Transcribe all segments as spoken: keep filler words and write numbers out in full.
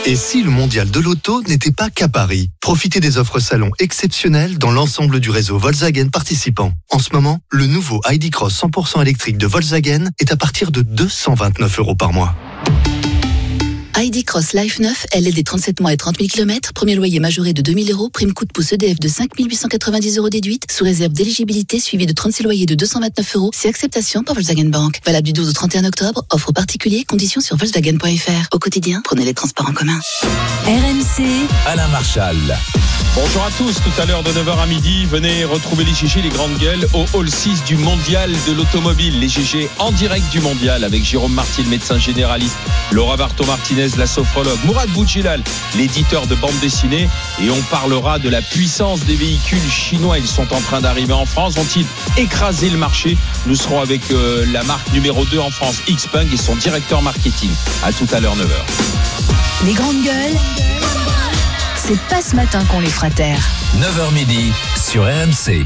Et si le mondial de l'auto n'était pas qu'à Paris? Profitez des offres salon exceptionnelles dans l'ensemble du réseau Volkswagen participant. En ce moment, le nouveau I D Cross cent pour cent électrique de Volkswagen est à partir de deux cent vingt-neuf euros par mois. I D Cross Life neuf, L L D trente-sept mois et trente mille kilomètres, premier loyer majoré de deux mille euros, prime coup de pouce E D F de cinq mille huit cent quatre-vingt-dix euros déduite, sous réserve d'éligibilité suivi de trente-six loyers de deux cent vingt-neuf euros, c'est acceptation par Volkswagen Bank. Valable du douze au trente et un octobre, offre aux particuliers, conditions sur Volkswagen point F R. Au quotidien, prenez les transports en commun. R M C, Alain Marchal. Bonjour à tous, tout à l'heure de neuf heures à midi, venez retrouver les G G, les grandes gueules, au hall six du Mondial de l'automobile. Les G G en direct du Mondial avec Jérôme Martin, médecin généraliste, Laura Barto-Martinez, la sophrologue, Mourad Boudjilal, l'éditeur de bande dessinée, et on parlera de la puissance des véhicules chinois. Ils sont en train d'arriver en France, ont-ils écrasé le marché? Nous serons avec euh, la marque numéro deux en France, Xpeng, et son directeur marketing. À tout à l'heure, neuf heures. les grandes gueules, c'est pas ce matin qu'on les fera taire. neuf heures midi sur R M C.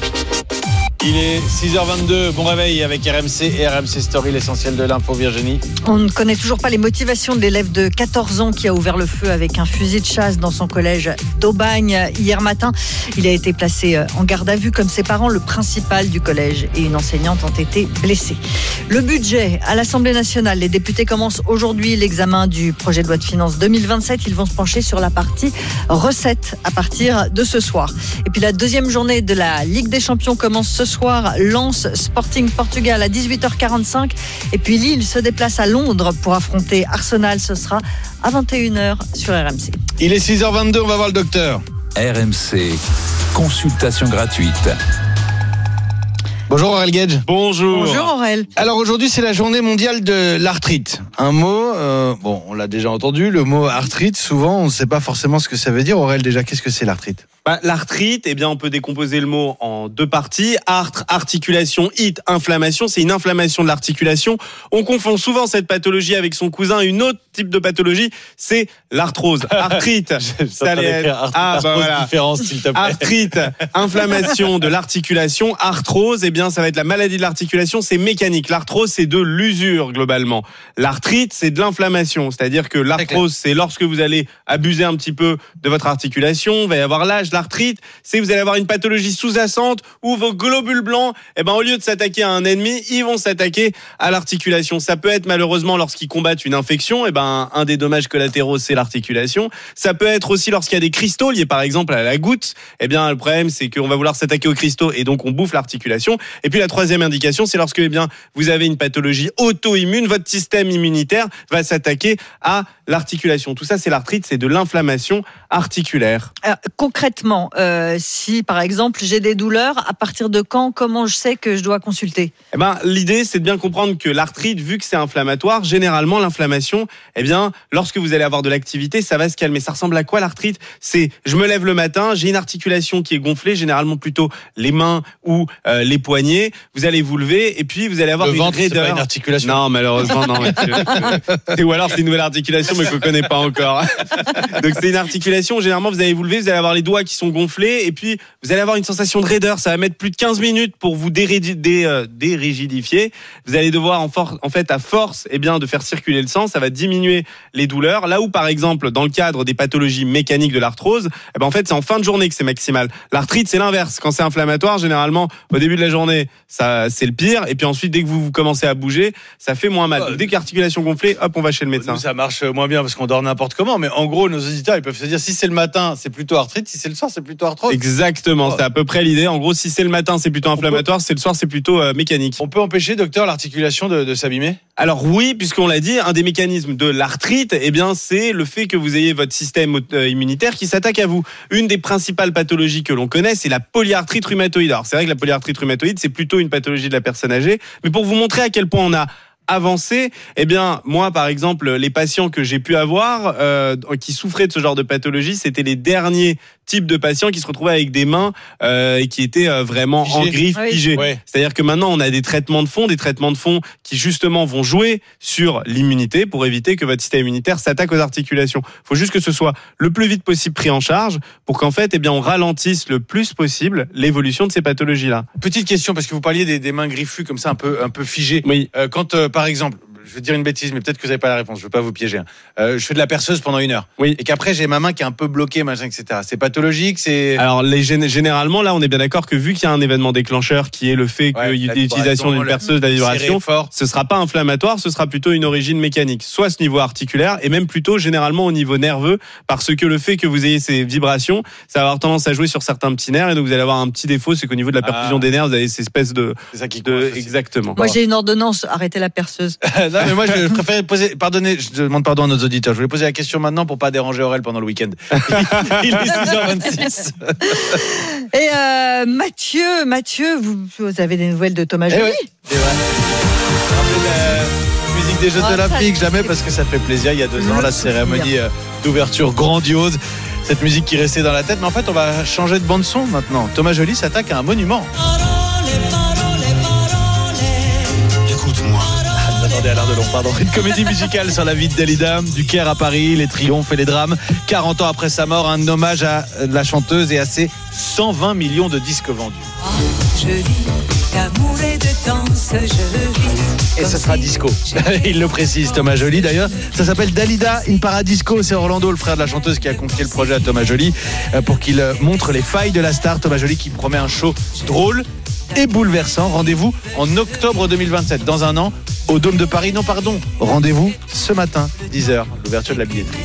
Il est six heures vingt-deux, bon réveil avec R M C et R M C Story, l'essentiel de l'info. Virginie. On ne connaît toujours pas les motivations de l'élève de quatorze ans qui a ouvert le feu avec un fusil de chasse dans son collège d'Aubagne hier matin. Il a été placé en garde à vue comme ses parents. Le principal du collège et une enseignante ont été blessés. Le budget à l'Assemblée nationale. Les députés commencent aujourd'hui l'examen du projet de loi de finances deux mille vingt-sept. Ils vont se pencher sur la partie recettes à partir de ce soir. Et puis la deuxième journée de la Ligue des Champions commence ce soir. soir, Lens Sporting Portugal à dix-huit heures quarante-cinq. Et puis Lille se déplace à Londres pour affronter Arsenal. Ce sera à vingt et une heures sur R M C. Il est six heures vingt-deux, on va voir le docteur. R M C, consultation gratuite. Bonjour Aurel Gage. Bonjour. Bonjour Aurel. Alors aujourd'hui c'est la journée mondiale de l'arthrite. Un mot, euh, bon on l'a déjà entendu, le mot arthrite, souvent on ne sait pas forcément ce que ça veut dire. Aurel, déjà, qu'est-ce que c'est l'arthrite? Bah, l'arthrite, eh bien, on peut décomposer le mot en deux parties. Artre, articulation, it, inflammation. C'est une inflammation de l'articulation. On confond souvent cette pathologie avec son cousin. Une autre type de pathologie, c'est l'arthrose. Arthrite. ça les... Ah, bah voilà. Différence, s'il te plaît. Arthrite, inflammation de l'articulation. Arthrose, eh bien, ça va être la maladie de l'articulation. C'est mécanique. L'arthrose, c'est de l'usure, globalement. L'arthrite, c'est de l'inflammation. C'est-à-dire que l'arthrose, c'est lorsque vous allez abuser un petit peu de votre articulation. Il va y avoir l'âge. L'arthrite, c'est que vous allez avoir une pathologie sous-jacente où vos globules blancs, eh ben, au lieu de s'attaquer à un ennemi, ils vont s'attaquer à l'articulation. Ça peut être malheureusement lorsqu'ils combattent une infection, eh ben, un des dommages collatéraux, c'est l'articulation. Ça peut être aussi lorsqu'il y a des cristaux liés par exemple à la goutte. Eh bien, le problème, c'est qu'on va vouloir s'attaquer aux cristaux et donc on bouffe l'articulation. Et puis la troisième indication, c'est lorsque, eh bien, vous avez une pathologie auto-immune, votre système immunitaire va s'attaquer à l'articulation. Tout ça, c'est l'arthrite, c'est de l'inflammation articulaire. Alors, concrètement, euh, si par exemple j'ai des douleurs, à partir de quand, comment je sais que je dois consulter? Eh ben, l'idée, c'est de bien comprendre que l'arthrite, vu que c'est inflammatoire, généralement l'inflammation, eh bien, lorsque vous allez avoir de l'activité, ça va se calmer. Ça ressemble à quoi l'arthrite? C'est, je me lève le matin, j'ai une articulation qui est gonflée, généralement plutôt les mains ou euh, les poignets. Vous allez vous lever et puis vous allez avoir le une ventre, raideur. C'est pas une articulation. Non, malheureusement, non. Ou alors c'est une nouvelle articulation, mais qu'on connaît pas encore. Donc c'est une articulation. Généralement, vous allez vous lever, vous allez avoir les doigts qui sont gonflés et puis vous allez avoir une sensation de raideur. Ça va mettre plus de quinze minutes pour vous déridi- dé, euh, dérigidifier. Vous allez devoir en, for- en fait à force, eh bien, de faire circuler le sang. Ça va diminuer les douleurs. Là où par exemple dans le cadre des pathologies mécaniques de l'arthrose, eh ben en fait c'est en fin de journée que c'est maximal. L'arthrite c'est l'inverse. Quand c'est inflammatoire, généralement au début de la journée, ça c'est le pire. Et puis ensuite dès que vous, vous commencez à bouger, ça fait moins mal. Donc, dès que l'articulation gonflée, hop, on va chez le médecin. Nous, ça marche moins bien parce qu'on dort n'importe comment. Mais en gros, nos auditeurs ils peuvent se dire si c'est le matin, c'est plutôt arthrite. Si c'est le soir, c'est plutôt arthrose. Exactement, oh. C'est à peu près l'idée. En gros, si c'est le matin, c'est plutôt inflammatoire. Si c'est le soir, c'est plutôt euh, mécanique. On peut empêcher, docteur, l'articulation de, de s'abîmer? Alors oui, puisqu'on l'a dit, un des mécanismes de l'arthrite, eh bien, c'est le fait que vous ayez votre système immunitaire qui s'attaque à vous. Une des principales pathologies que l'on connaît, c'est la polyarthrite rhumatoïde. Alors c'est vrai que la polyarthrite rhumatoïde, c'est plutôt une pathologie de la personne âgée. Mais pour vous montrer à quel point on a avancé, eh bien moi par exemple les patients que j'ai pu avoir euh, qui souffraient de ce genre de pathologie, c'était les derniers types de patients qui se retrouvaient avec des mains euh, et qui étaient euh, vraiment figé. En griffe oui. figées. Ouais. C'est-à-dire que maintenant on a des traitements de fond, des traitements de fond qui justement vont jouer sur l'immunité pour éviter que votre système immunitaire s'attaque aux articulations. Il faut juste que ce soit le plus vite possible pris en charge pour qu'en fait eh bien on ralentisse le plus possible l'évolution de ces pathologies-là. Petite question parce que vous parliez des, des mains griffues comme ça un peu un peu figées. Oui. Euh, quand euh, par exemple, je vais dire une bêtise, mais peut-être que vous n'avez pas la réponse. Je ne veux pas vous piéger. Hein. Euh, je fais de la perceuse pendant une heure. Oui. Et qu'après, j'ai ma main qui est un peu bloquée, machin, et cetera. C'est pathologique, c'est. Alors, les, généralement, là, on est bien d'accord que vu qu'il y a un événement déclencheur qui est le fait Ouais, qu'il y ait l'utilisation d'une perceuse, de la vibration, ce ne sera pas inflammatoire, ce sera plutôt une origine mécanique. Soit ce niveau articulaire, et même plutôt généralement au niveau nerveux, parce que le fait que vous ayez ces vibrations, ça va avoir tendance à jouer sur certains petits nerfs, et donc vous allez avoir un petit défaut, c'est qu'au niveau de la perfusion ah. des nerfs, vous avez ces espèces de. C'est ça qui de exactement. Moi, j'ai une ordonnance, arrêtez la perceuse. Non, mais moi, je préfère poser. Pardonnez, je demande pardon à nos auditeurs. Je voulais poser la question maintenant pour pas déranger Aurel pendant le week-end. Il est six heures vingt-six. Et euh, Mathieu, Mathieu, vous, vous avez des nouvelles de Thomas Joly? Eh oui, c'est vrai. La musique des Jeux oh, Olympiques, jamais parce que ça fait plaisir. Il y a deux ans, la cérémonie d'ouverture grandiose. Cette musique qui restait dans la tête. Mais en fait, on va changer de bande son maintenant. Thomas Joly s'attaque à un monument. Écoute-moi. Attendez, Alain Delon, pardon. Une comédie musicale sur la vie de Dalida, du Caire à Paris, les triomphes et les drames. quarante ans après sa mort, un hommage à la chanteuse et à ses cent vingt millions de disques vendus. Oh, je vis d'amour et de danse, je vis. Et ce sera disco. Il le précise, Thomas Joly. D'ailleurs, ça s'appelle Dalida in Paradisco. C'est Orlando, le frère de la chanteuse, qui a confié le projet à Thomas Joly pour qu'il montre les failles de la star. Thomas Joly qui promet un show drôle et bouleversant. Rendez-vous en octobre deux mille vingt-sept, dans un an, au Dôme de Paris. Non, pardon, rendez-vous ce matin, dix heures, l'ouverture de la billetterie.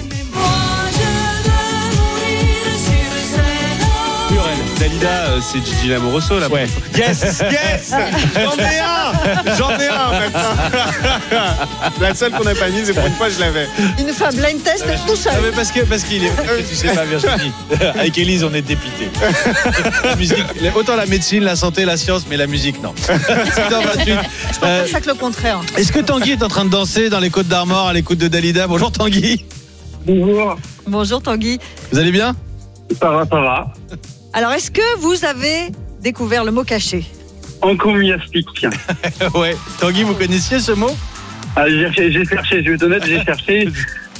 Dalida, c'est Gigi Lamoroso là. Ouais. Yes, yes. J'en ai un. J'en ai un maintenant. La seule qu'on n'a pas mise, et pour une fois je l'avais. Une fois blind test tout seul. Non, mais parce que parce qu'il est. Tu sais pas, Virginie. Avec Élise, on est dépité. La musique, autant la médecine, la santé, la science, mais la musique non. Je pense euh, ça que le contraire. Est-ce que Tanguy est en train de danser dans les Côtes d'Armor à l'écoute de Dalida? Bonjour Tanguy. Bonjour. Bonjour Tanguy. Vous allez bien? Ça va, ça va. Alors, est-ce que vous avez découvert le mot caché? Encomiastique. Ouais. Tanguy, vous connaissiez ce mot? Ah, j'ai, j'ai cherché, je vais être honnête, j'ai cherché.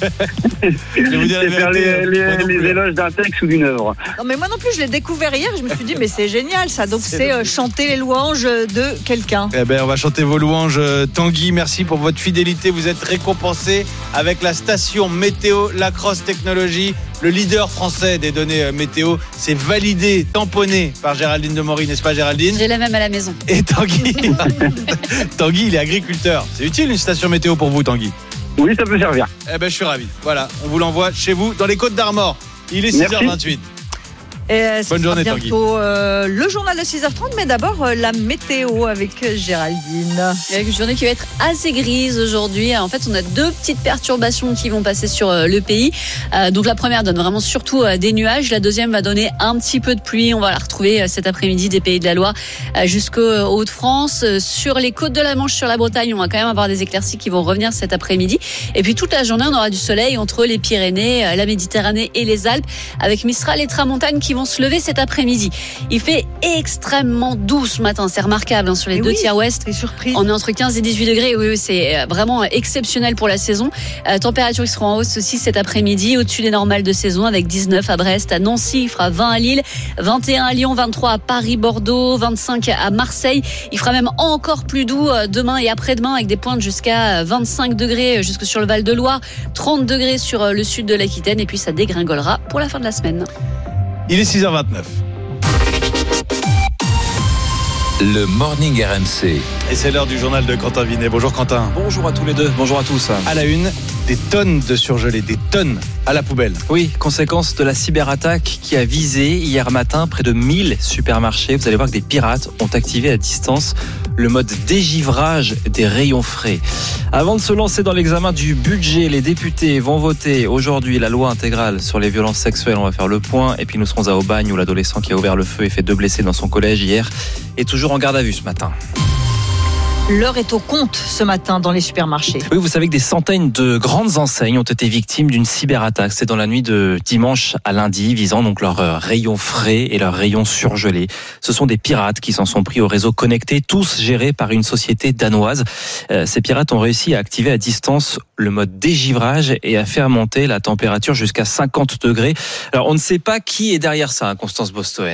Je vais vous dire c'est faire les, les, les éloges d'un texte ou d'une œuvre. Non, mais moi non plus, je l'ai découvert hier. Je me suis dit, mais c'est génial ça. Donc, c'est, c'est euh, chanter les louanges de quelqu'un. Eh ben, on va chanter vos louanges. Tanguy, merci pour votre fidélité. Vous êtes récompensé avec la station météo Lacrosse Technologies, le leader français des données météo. C'est validé, tamponné par Géraldine Demory, n'est-ce pas, Géraldine? J'ai la même à la maison. Et Tanguy, Tanguy, il est agriculteur. C'est utile une station météo pour vous, Tanguy? Oui, ça peut servir. Eh ben, je suis ravi. Voilà, on vous l'envoie chez vous dans les Côtes d'Armor. Il est six heures vingt-huit. Et euh, bonne journée, Tanguy. Bientôt euh, le journal de six heures trente, mais d'abord euh, la météo avec Géraldine. Avec une journée qui va être assez grise aujourd'hui. En fait, on a deux petites perturbations qui vont passer sur euh, le pays. Euh, donc la première donne vraiment surtout euh, des nuages. La deuxième va donner un petit peu de pluie. On va la retrouver euh, cet après-midi des Pays de la Loire euh, jusqu'aux euh, Hauts-de-France. Euh, sur les côtes de la Manche, sur la Bretagne, on va quand même avoir des éclaircies qui vont revenir cet après-midi. Et puis toute la journée, on aura du soleil entre les Pyrénées, euh, la Méditerranée et les Alpes, avec Mistral et Tramontane qui vont se lever cet après-midi. Il fait extrêmement doux ce matin, c'est remarquable hein, sur les et deux oui, tiers ouest. On est entre quinze et dix-huit degrés, oui, oui, c'est vraiment exceptionnel pour la saison. Euh, températures qui seront en hausse aussi cet après-midi, au-dessus des normales de saison, avec dix-neuf à Brest, à Nancy, il fera vingt à Lille, vingt et un à Lyon, vingt-trois à Paris, Bordeaux, vingt-cinq à Marseille. Il fera même encore plus doux demain et après-demain, avec des pointes jusqu'à vingt-cinq degrés jusque sur le Val-de-Loire, trente degrés sur le sud de l'Aquitaine, et puis ça dégringolera pour la fin de la semaine. Il est six heures vingt-neuf. Le Morning R M C. Et c'est l'heure du journal de Quentin Vinet. Bonjour Quentin. Bonjour à tous les deux, bonjour à tous. À la une, des tonnes de surgelés, des tonnes à la poubelle. Oui, conséquence de la cyberattaque qui a visé hier matin près de mille supermarchés. Vous allez voir que des pirates ont activé à distance le mode dégivrage des rayons frais. Avant de se lancer dans l'examen du budget, les députés vont voter aujourd'hui la loi intégrale sur les violences sexuelles. On va faire le point. Et puis nous serons à Aubagne où l'adolescent qui a ouvert le feu et fait deux blessés dans son collège hier est toujours en garde à vue ce matin. L'heure est au compte ce matin dans les supermarchés. Oui, vous savez que des centaines de grandes enseignes ont été victimes d'une cyberattaque. C'est dans la nuit de dimanche à lundi, visant donc leurs rayons frais et leurs rayons surgelés. Ce sont des pirates qui s'en sont pris au réseau connecté, tous gérés par une société danoise. Euh, ces pirates ont réussi à activer à distance le mode dégivrage et à faire monter la température jusqu'à cinquante degrés. Alors, on ne sait pas qui est derrière ça, hein, Constance Bostoen.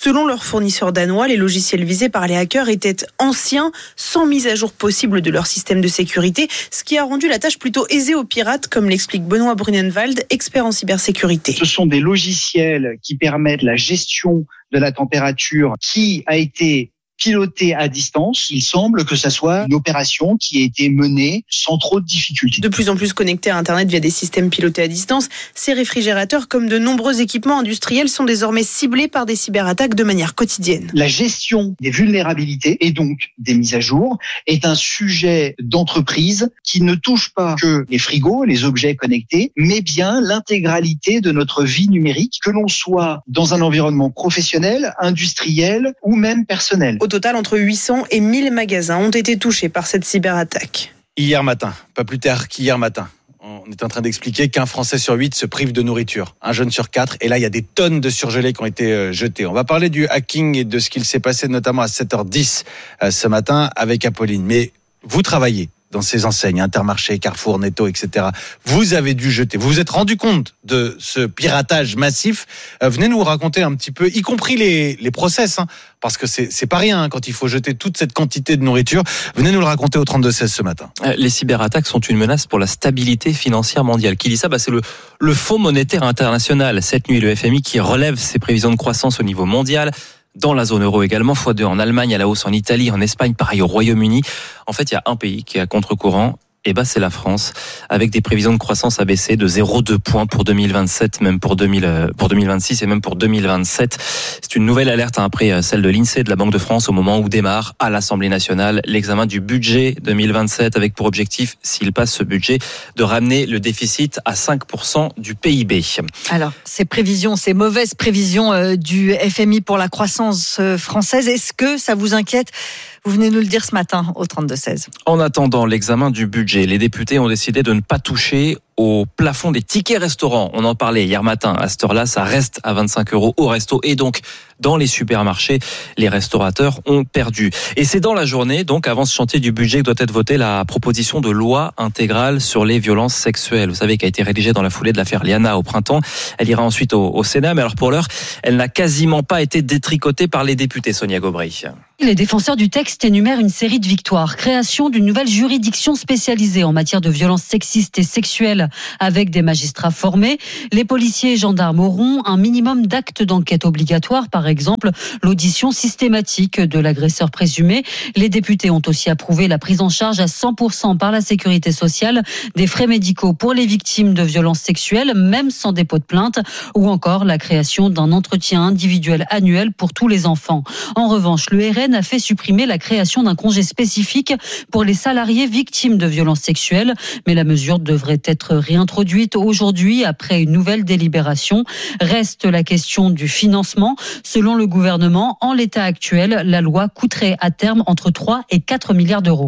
Selon leur fournisseur danois, les logiciels visés par les hackers étaient anciens, sans mise à jour possible de leur système de sécurité, ce qui a rendu la tâche plutôt aisée aux pirates, comme l'explique Benoît Brunenwald, expert en cybersécurité. Ce sont des logiciels qui permettent la gestion de la température qui a été piloté à distance. Il semble que ça soit une opération qui a été menée sans trop de difficultés. De plus en plus connectés à Internet via des systèmes pilotés à distance, ces réfrigérateurs, comme de nombreux équipements industriels, sont désormais ciblés par des cyberattaques de manière quotidienne. La gestion des vulnérabilités et donc des mises à jour est un sujet d'entreprise qui ne touche pas que les frigos, les objets connectés, mais bien l'intégralité de notre vie numérique, que l'on soit dans un environnement professionnel, industriel ou même personnel. Au total, entre huit cents et mille magasins ont été touchés par cette cyberattaque. Hier matin, pas plus tard qu'hier matin, on est en train d'expliquer qu'un Français sur huit se prive de nourriture, un jeune sur quatre, et là il y a des tonnes de surgelés qui ont été jetés. On va parler du hacking et de ce qu'il s'est passé notamment à sept heures dix ce matin avec Apolline. Mais vous travaillez dans ces enseignes, Intermarché, Carrefour, Netto, et cetera. Vous avez dû jeter, vous vous êtes rendu compte de ce piratage massif. Euh, venez nous raconter un petit peu, y compris les, les process, hein, parce que c'est, c'est pas rien hein, quand il faut jeter toute cette quantité de nourriture. Venez nous le raconter au trente-deux seize ce matin. Les cyberattaques sont une menace pour la stabilité financière mondiale. Qui dit ça ? Bah, c'est le, le Fonds monétaire international. Cette nuit, le F M I qui relève ses prévisions de croissance au niveau mondial. Dans la zone euro également, fois deux en Allemagne, à la hausse en Italie, en Espagne, pareil au Royaume-Uni. En fait, il y a un pays qui est à contre-courant, et bah c'est la France, avec des prévisions de croissance abaissées de zéro virgule deux points pour deux mille vingt-sept, même pour deux mille, pour deux mille vingt-six et même pour deux mille vingt-sept. C'est une nouvelle alerte après celle de l'INSEE, de la Banque de France, au moment où démarre à l'Assemblée nationale l'examen du budget deux mille vingt-sept, avec pour objectif, s'il passe ce budget, de ramener le déficit à cinq pour cent du P I B. Alors, ces prévisions, ces mauvaises prévisions euh, du F M I pour la croissance euh, française, est-ce que ça vous inquiète ? Vous venez nous le dire ce matin au trente-deux seize. En attendant l'examen du budget, les députés ont décidé de ne pas toucher au plafond des tickets restaurants. On en parlait hier matin. À cette heure-là, ça reste à vingt-cinq euros au resto. Et donc, dans les supermarchés, les restaurateurs ont perdu. Et c'est dans la journée, donc avant ce chantier du budget, que doit être votée la proposition de loi intégrale sur les violences sexuelles. Vous savez, qui a été rédigée dans la foulée de l'affaire Liana au printemps. Elle ira ensuite au, au Sénat. Mais alors pour l'heure, elle n'a quasiment pas été détricotée par les députés, Sonia Gobry. Les défenseurs du texte énumèrent une série de victoires. Création d'une nouvelle juridiction spécialisée en matière de violences sexistes et sexuelles avec des magistrats formés. Les policiers et gendarmes auront un minimum d'actes d'enquête obligatoires, par exemple l'audition systématique de l'agresseur présumé. Les députés ont aussi approuvé la prise en charge à cent pour cent par la sécurité sociale des frais médicaux pour les victimes de violences sexuelles, même sans dépôt de plainte, ou encore la création d'un entretien individuel annuel pour tous les enfants. En revanche, le R N a fait supprimer la création d'un congé spécifique pour les salariés victimes de violences sexuelles, mais la mesure devrait être réintroduite aujourd'hui après une nouvelle délibération. Reste la question du financement. Selon le gouvernement, en l'état actuel, la loi coûterait à terme entre trois et quatre milliards d'euros.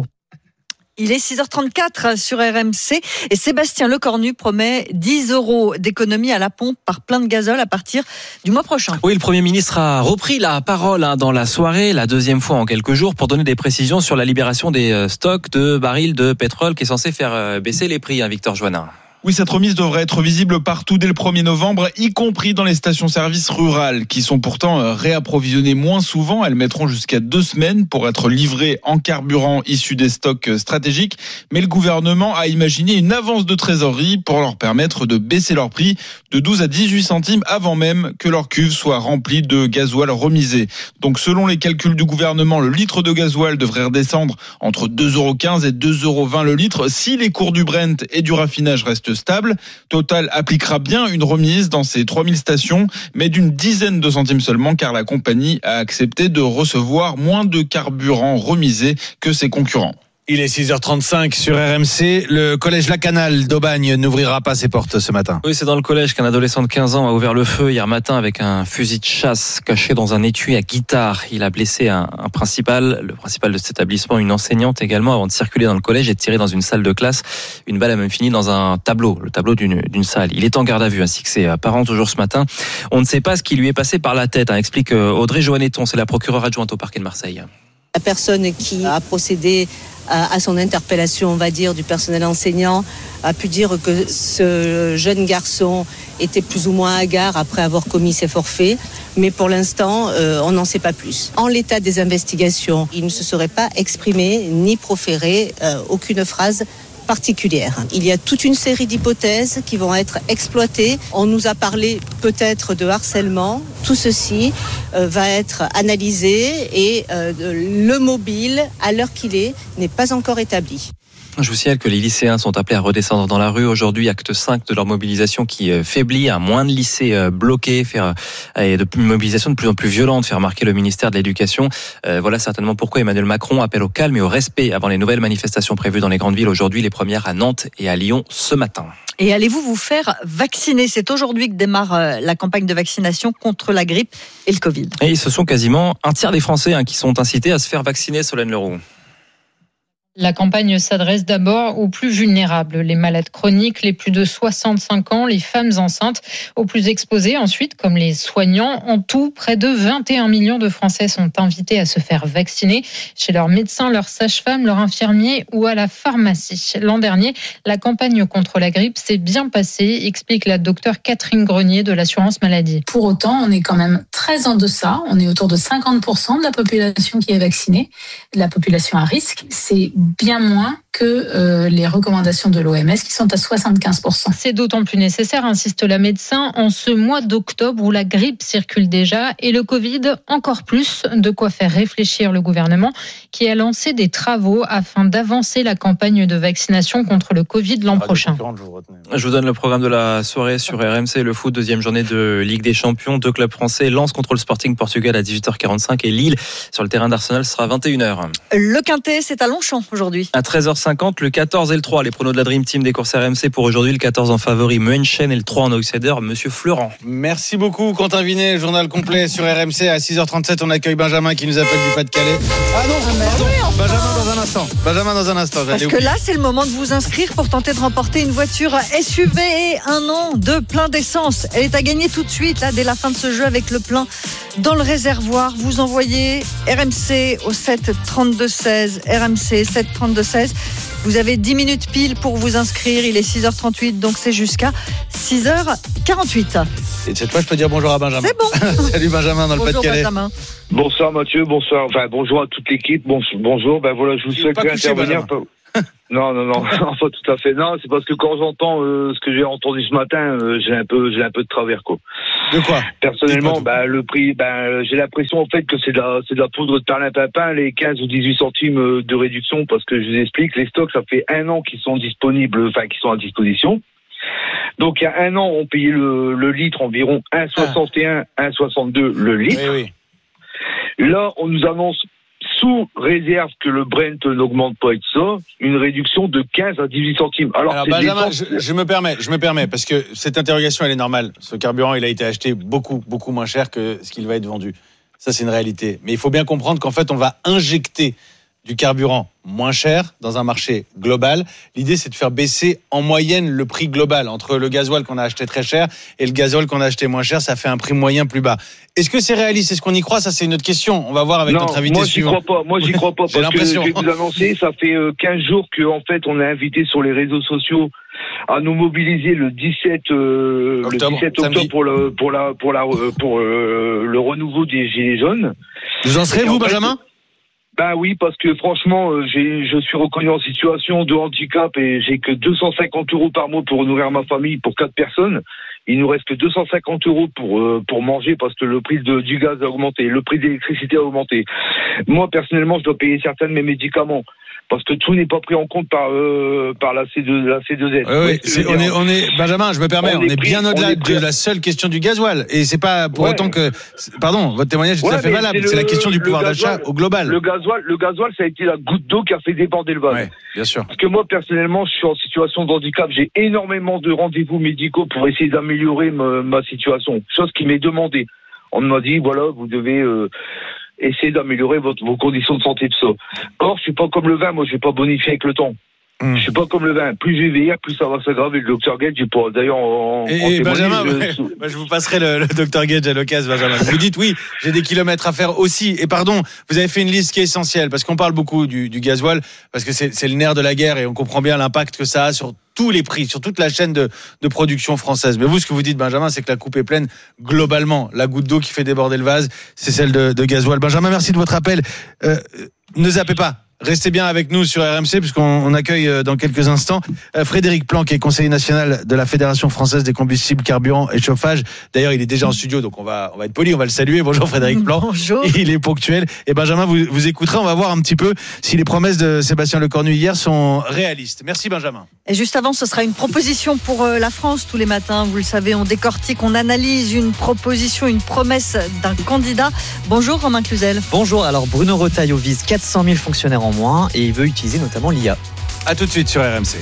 Il est six heures trente-quatre sur R M C et Sébastien Lecornu promet dix euros d'économie à la pompe par plein de gazole à partir du mois prochain. Oui, le Premier ministre a repris la parole hein, dans la soirée, la deuxième fois en quelques jours, pour donner des précisions sur la libération des stocks de barils de pétrole qui est censé faire baisser les prix, hein, Victor Joannin. Oui, cette remise devrait être visible partout dès le premier novembre, y compris dans les stations-service rurales, qui sont pourtant réapprovisionnées moins souvent. Elles mettront jusqu'à deux semaines pour être livrées en carburant issu des stocks stratégiques. Mais le gouvernement a imaginé une avance de trésorerie pour leur permettre de baisser leur prix de douze à dix-huit centimes avant même que leur cuve soit remplie de gasoil remisé. Donc selon les calculs du gouvernement, le litre de gasoil devrait redescendre entre deux euros quinze et deux euros vingt le litre si les cours du Brent et du raffinage restent stable. Total appliquera bien une remise dans ces trois mille stations, mais d'une dizaine de centimes seulement, car la compagnie a accepté de recevoir moins de carburant remisé que ses concurrents. Il est six heures trente-cinq sur R M C. Le collège Lacanal d'Aubagne n'ouvrira pas ses portes ce matin. Oui, c'est dans le collège qu'un adolescent de quinze ans a ouvert le feu hier matin avec un fusil de chasse caché dans un étui à guitare. Il a blessé un, un principal, le principal de cet établissement, une enseignante également, avant de circuler dans le collège et de tirer dans une salle de classe. Une balle a même fini dans un tableau, le tableau d'une, d'une salle. Il est en garde à vue, ainsi que ses parents toujours ce matin. On ne sait pas ce qui lui est passé par la tête, hein, explique Audrey Joanneton, c'est la procureure adjointe au parquet de Marseille. La personne qui a procédé à son interpellation, on va dire, du personnel enseignant, a pu dire que ce jeune garçon était plus ou moins hagard après avoir commis ses forfaits. Mais pour l'instant, euh, on n'en sait pas plus. En l'état des investigations, il ne se serait pas exprimé ni proféré euh, aucune phrase particulière. Il y a toute une série d'hypothèses qui vont être exploitées. On nous a parlé peut-être de harcèlement. Tout ceci euh, va être analysé et euh, le mobile, à l'heure qu'il est, n'est pas encore établi. Je vous signale que les lycéens sont appelés à redescendre dans la rue. Aujourd'hui, acte cinq de leur mobilisation qui faiblit, à moins de lycées bloqués, faire et de une mobilisation de plus en plus violente, faire marquer le ministère de l'Éducation. Euh, voilà certainement pourquoi Emmanuel Macron appelle au calme et au respect avant les nouvelles manifestations prévues dans les grandes villes aujourd'hui, les premières à Nantes et à Lyon ce matin. Et allez-vous vous faire vacciner ? C'est aujourd'hui que démarre la campagne de vaccination contre la grippe et le Covid. Et ce sont quasiment un tiers des Français hein, qui sont incités à se faire vacciner, Solène Leroux. La campagne s'adresse d'abord aux plus vulnérables, les malades chroniques, les plus de soixante-cinq ans, les femmes enceintes, aux plus exposés ensuite, comme les soignants. En tout, près de vingt et un millions de Français sont invités à se faire vacciner chez leur médecin, leur sage-femme, leur infirmier ou à la pharmacie. L'an dernier, la campagne contre la grippe s'est bien passée, explique la docteure Catherine Grenier de l'assurance maladie. Pour autant, on est quand même très en deçà. On est autour de cinquante pour cent de la population qui est vaccinée, de la population à risque. C'est bien moins que euh, les recommandations de l'O M S qui sont à soixante-quinze pour cent. C'est d'autant plus nécessaire, insiste la médecin, en ce mois d'octobre où la grippe circule déjà et le Covid encore plus, de quoi faire réfléchir le gouvernement qui a lancé des travaux afin d'avancer la campagne de vaccination contre le Covid l'an prochain. Je vous donne le programme de la soirée sur R M C, le foot, deuxième journée de Ligue des Champions. Deux clubs français, Lens contre le Sporting Portugal à dix-huit heures quarante-cinq et Lille sur le terrain d'Arsenal sera vingt et une heures. Le Quintet, c'est à Longchamp aujourd'hui. À treize heures cinquante, le quatorze et le trois, les pronos de la Dream Team des courses R M C pour aujourd'hui. Le quatorze en favori, Muenchen, et le trois en outsider, Monsieur Fleurant. Merci beaucoup, Quentin Vinet. Journal complet sur R M C. À six heures trente-sept, on accueille Benjamin qui nous appelle du Pas-de-Calais. Ah non, pardon. Oui, enfin. Benjamin dans un instant. Benjamin dans un instant. Parce que là, c'est le moment de vous inscrire pour tenter de remporter une voiture S U V et un an de plein d'essence. Elle est à gagner tout de suite, là, dès la fin de ce jeu, avec le plein dans le réservoir. Vous envoyez R M C au sept trente-deux seize. R M C sept trente-deux seize. Vous avez dix minutes pile pour vous inscrire. Il est six heures trente-huit, donc c'est jusqu'à six heures quarante-huit. Et cette fois, je peux dire bonjour à Benjamin. C'est bon. Salut Benjamin dans le bonjour Pas-de-Calais. Benjamin. Bonsoir Mathieu, bonsoir. Enfin, bonjour à toute l'équipe. Bon, bonjour. Ben voilà, je vous souhaiterais intervenir. Non, non, non, pas tout à fait. Non, c'est parce que quand j'entends euh, ce que j'ai entendu ce matin, euh, j'ai un peu, j'ai un peu de travers, quoi. De quoi ? Personnellement, bah, le prix, bah, j'ai l'impression en fait que c'est de la, c'est de la poudre de perlimpinpin, les quinze ou dix-huit centimes de réduction, parce que je vous explique, les stocks, ça fait un an qu'ils sont disponibles, enfin, qu'ils sont à disposition. Donc, il y a un an, on payait le, le litre environ un virgule soixante et un, un virgule soixante-deux le litre. Oui, oui. Là, on nous annonce, sous réserve que le Brent n'augmente pas et tout ça, une réduction de quinze à dix-huit centimes. Alors, Alors Benjamin, je, je me permets, je me permets, parce que cette interrogation, elle est normale. Ce carburant, il a été acheté beaucoup, beaucoup moins cher que ce qu'il va être vendu. Ça, c'est une réalité. Mais il faut bien comprendre qu'en fait, on va injecter du carburant moins cher dans un marché global. L'idée, c'est de faire baisser en moyenne le prix global. Entre le gasoil qu'on a acheté très cher et le gasoil qu'on a acheté moins cher, ça fait un prix moyen plus bas. Est-ce que c'est réaliste ? Est-ce qu'on y croit ? Ça, c'est une autre question. On va voir avec non, notre invité moi, suivant. J'y crois pas. Moi, j'y crois pas. J'ai parce que l'impression. je vais vous annoncer, ça fait quinze jours qu'en fait, on a invité sur les réseaux sociaux à nous mobiliser le dix-sept, euh, octobre, le dix-sept octobre pour le, pour la, pour la, pour euh, le renouveau des Gilets jaunes. Vous en serez, vous, en fait, Benjamin ? Ben oui, parce que franchement, j'ai, je suis reconnu en situation de handicap et j'ai que deux cent cinquante euros par mois pour nourrir ma famille pour quatre personnes. Il nous reste que deux cent cinquante euros pour euh, pour manger parce que le prix de, du gaz a augmenté, le prix de l'électricité a augmenté. Moi, personnellement, je dois payer certains de mes médicaments parce que tout n'est pas pris en compte par euh, par la C deux, la C deux Z. Oui, oui, c'est, on est on est Benjamin, je me permets, on, on est, est pris, bien au-delà est de la seule question du gasoil et c'est pas pour ouais. autant que pardon, votre témoignage est ouais, tout à fait valable, c'est, c'est le, la question du pouvoir gasoil, d'achat au global. Le gasoil, le gasoil, ça a été la goutte d'eau qui a fait déborder le vase. Ouais, bien sûr. Parce que moi personnellement, je suis en situation de handicap, j'ai énormément de rendez-vous médicaux pour essayer d'améliorer ma, ma situation, chose qui m'est demandée. On m'a dit voilà, vous devez euh, essayer d'améliorer votre, vos conditions de santé, tout ça. Or, je suis pas comme le vin, moi, je vais pas bonifier avec le temps. Je suis pas comme le vin. Plus je vais vieillir, plus ça va s'aggraver. Le docteur Gage, j'ai pas. D'ailleurs, en, Et, en et Benjamin, je... ouais, bah, je vous passerai le, le docteur Gage à l'occasion, Benjamin. Vous dites oui, j'ai des kilomètres à faire aussi. Et pardon, vous avez fait une liste qui est essentielle parce qu'on parle beaucoup du, du gasoil, parce que c'est, c'est le nerf de la guerre et on comprend bien l'impact que ça a sur tous les prix, sur toute la chaîne de, de production française. Mais vous, ce que vous dites, Benjamin, c'est que la coupe est pleine globalement. La goutte d'eau qui fait déborder le vase, c'est celle de, de gasoil. Benjamin, merci de votre appel. Euh, ne zappez pas. Restez bien avec nous sur R M C puisqu'on on accueille dans quelques instants Frédéric Plan qui est conseiller national de la Fédération française des combustibles, carburants et chauffage. D'ailleurs, il est déjà en studio, donc on va on va être poli, on va le saluer. Bonjour Frédéric Plan. Bonjour. Il est ponctuel. Et Benjamin, vous vous écouterez, on va voir un petit peu si les promesses de Sébastien Lecornu hier sont réalistes. Merci Benjamin. Et juste avant, ce sera une proposition pour la France tous les matins. Vous le savez, on décortique, on analyse une proposition, une promesse d'un candidat. Bonjour Romain Cluzel. Bonjour. Alors Bruno Retailleau vise quatre cent mille fonctionnaires en moins et il veut utiliser notamment l'I A. A tout de suite sur R M C.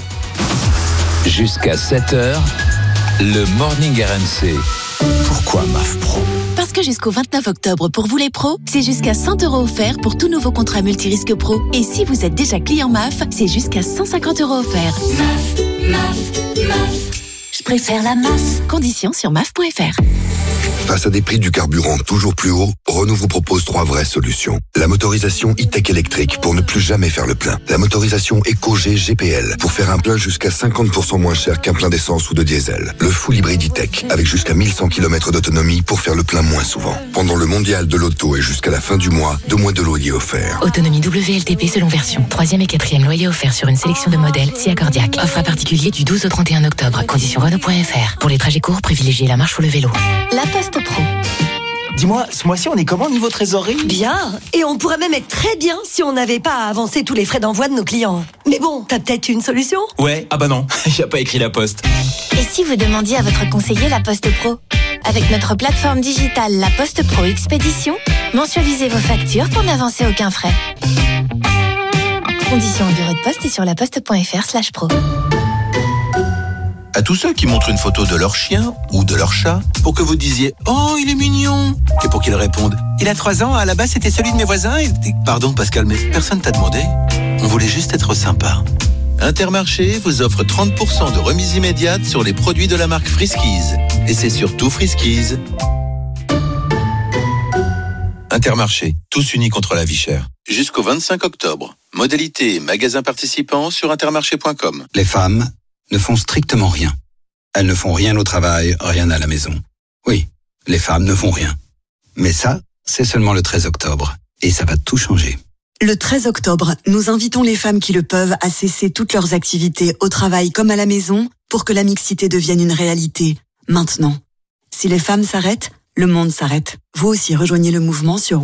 Jusqu'à sept heures, le Morning R M C. Pourquoi M A F Pro ? Parce que jusqu'au vingt-neuf octobre, pour vous les pros, c'est jusqu'à cent euros offerts pour tout nouveau contrat multirisque pro. Et si vous êtes déjà client M A F, c'est jusqu'à cent cinquante euros offerts. M A F, M A F, M A F. Je préfère la M A F. Conditions sur M A F point F R. Face à des prix du carburant toujours plus hauts, Renault vous propose trois vraies solutions. La motorisation e-tech électrique pour ne plus jamais faire le plein. La motorisation EcoG G P L pour faire un plein jusqu'à cinquante pour cent moins cher qu'un plein d'essence ou de diesel. Le full hybride e-tech avec jusqu'à mille cent kilomètres d'autonomie pour faire le plein moins souvent. Pendant le mondial de l'auto et jusqu'à la fin du mois, deux mois de loyer offert. Autonomie W L T P selon version. Troisième et quatrième loyer offert sur une sélection de modèles si accordiaque. Offre à particulier du douze au trente et un octobre. Conditions Renault point F R. Pour les trajets courts, privilégiez la marche ou le vélo. La Poste Pro. Dis-moi, ce mois-ci, on est comment niveau trésorerie ? Bien. Et on pourrait même être très bien si on n'avait pas à avancer tous les frais d'envoi de nos clients. Mais bon, t'as peut-être une solution ? Ouais, ah bah non, il n'y a pas écrit La Poste. Et si vous demandiez à votre conseiller La Poste Pro ? Avec notre plateforme digitale La Poste Pro Expédition, mensualisez vos factures pour n'avancer aucun frais. Conditions au bureau de poste et sur laposte point F R slash pro. À tous ceux qui montrent une photo de leur chien ou de leur chat pour que vous disiez « Oh, il est mignon !» et pour qu'ils répondent « Il a trois ans, à la base c'était celui de mes voisins et... » Pardon Pascal, mais personne t'a demandé. On voulait juste être sympa. Intermarché vous offre trente pour cent de remise immédiate sur les produits de la marque Friskies. Et c'est surtout Friskies. Intermarché, tous unis contre la vie chère. Jusqu'au vingt-cinq octobre. Modalité et magasins participants sur intermarché point com. Les femmes ne font strictement rien. Elles ne font rien au travail, rien à la maison. Oui, les femmes ne font rien. Mais ça, c'est seulement le treize octobre. Et ça va tout changer. Le treize octobre, nous invitons les femmes qui le peuvent à cesser toutes leurs activités au travail comme à la maison pour que la mixité devienne une réalité. Maintenant. Si les femmes s'arrêtent, le monde s'arrête. Vous aussi rejoignez le mouvement sur